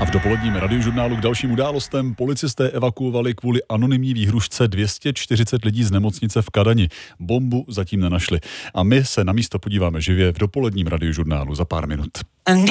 A v dopoledním radiožurnálu k dalším událostem policisté evakuovali kvůli anonymní výhružce 240 lidí z nemocnice v Kadani. Bombu zatím nenašli. A my se na místo podíváme živě v dopoledním radiožurnálu za pár minut.